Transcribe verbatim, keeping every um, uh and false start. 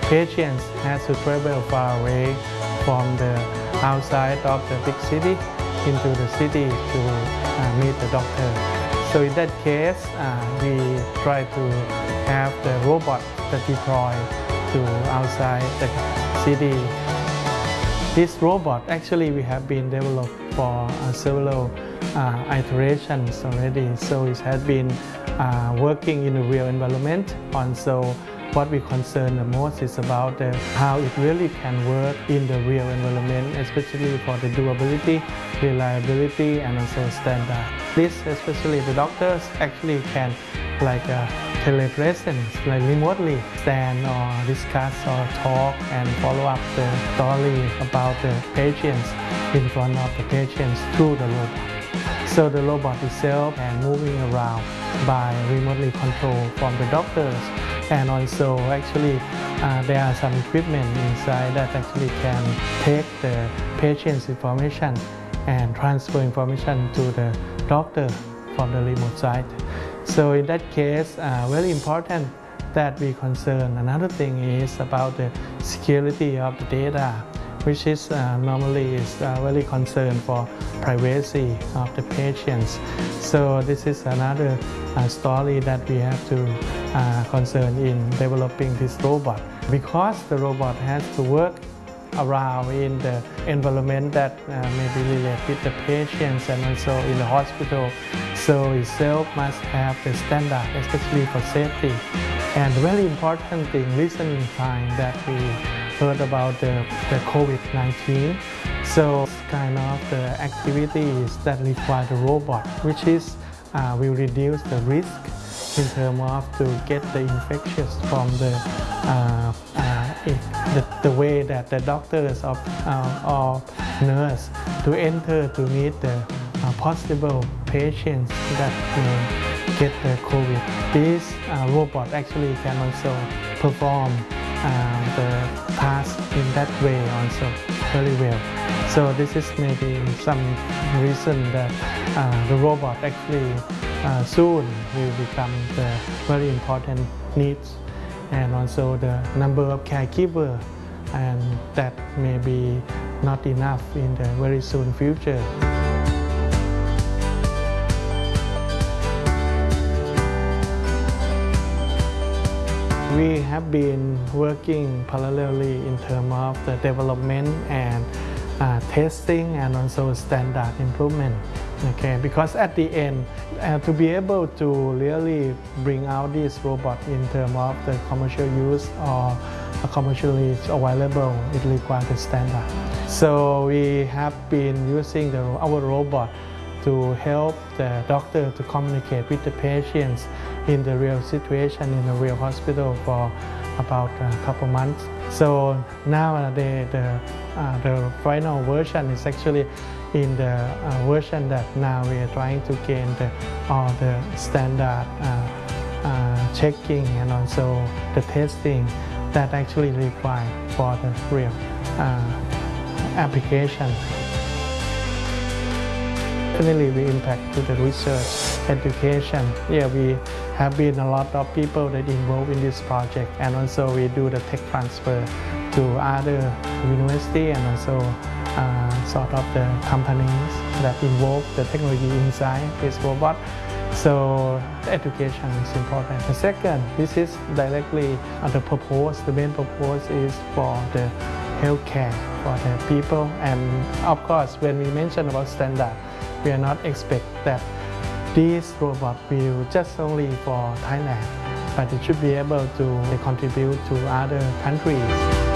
patients has to travel far away from the outside of the big city into the city to uh, meet the doctor. So in that case, uh, we try to have the robot that deploy to outside the city. This robot actually we have been developed for uh, several uh, iterations already. So it has been uh, working in a real environment. Also, what we concern the most is about the, how it really can work in the real environment, especially for the durability, reliability, and also standard. This, especially the doctors, actually can like uh, telepresence, like remotely stand or discuss or talk and follow up the story about the patients in front of the patients through the robot. So the robot itself can moving around by remotely controlled from the doctors. And also actually uh, there are some equipment inside that actually can take the patient's information and transfer information to the doctor from the remote side. So in that case, uh, very important that we concern. Another thing is about the security of the data, which is uh, normally is uh, very concerned for privacy of the patients. So this is another uh, story that we have to uh, concern in developing this robot, because the robot has to work around in the environment that uh, may be related with the patients and also in the hospital. So itself must have the standard, especially for safety. And the very important thing, listening time that we heard about the, the COVID nineteen. So kind of the activities that require the robot, which is uh, will reduce the risk in terms of to get the infections from the uh, uh, the, the way that the doctors of, uh, or nurse to enter to meet the uh, possible patients that may get the COVID. This uh, robot actually can also perform uh, the task in that way also very well. So this is maybe some reason that uh, the robot actually uh, soon will become the very important needs, and also the number of caregivers, and that may be not enough in the very soon future. We have been working parallelly in terms of the development and uh, testing and also standard improvement. Okay, because at the end, uh, to be able to really bring out this robot in terms of the commercial use or commercially available, it requires the standard. So we have been using the, our robot to help the doctor to communicate with the patients in the real situation in the real hospital for about a couple months. So now the, the, uh, the final version is actually in the uh, version that now we are trying to gain the, all the standard uh, uh, checking and also the testing that actually required for the real uh, application. Definitely we impact to the research, education. Yeah, we have been a lot of people that involved in this project, and also we do the tech transfer to other university and also uh, sort of the companies that involve the technology inside this robot. So education is important. The second, this is directly uh, the purpose, the main purpose is for the healthcare for the people. And of course, when we mention about standard, we are not expect that this robot will just only for Thailand, but it should be able to contribute to other countries.